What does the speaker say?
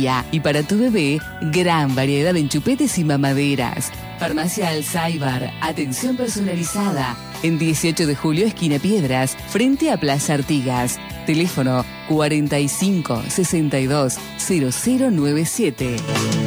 Y para tu bebé, gran variedad en chupetes y mamaderas. Farmacia Alzheimer, atención personalizada. En 18 de julio, esquina Piedras, frente a Plaza Artigas. Teléfono 45 62 0097.